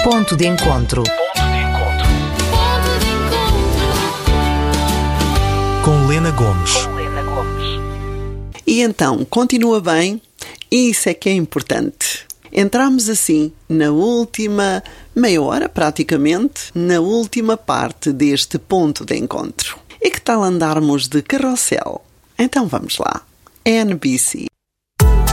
Ponto de encontro. Com Lena Gomes. E então, continua bem? Isso é que é importante. Entramos assim na última meia hora, praticamente, na última parte deste ponto de encontro. E que tal andarmos de carrossel? Então vamos lá. NBC.